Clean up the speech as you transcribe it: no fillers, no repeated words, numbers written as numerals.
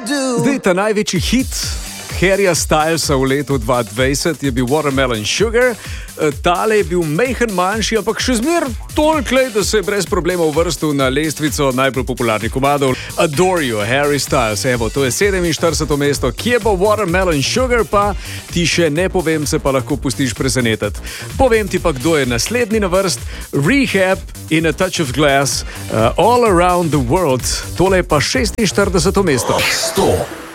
Zdaj, ta največji hit Harryja Stylesa v letu 2020 je bil Watermelon Sugar. Tale je bil majhen manjši, ampak še zmer toliko, da se je brez problema uvrstil na lestvico najbolj popularnih komadov. Adore You, Harry Styles. Evo, to je 47. mesto. Kje bo Watermelon Sugar pa? Ti še ne povem, se pa lahko pustiš presenetiti. Povem ti pa, kdo je naslednji na vrst. Rehab in A Touch of Glass, All Around the World. Tole je pa 46. mesto. 100.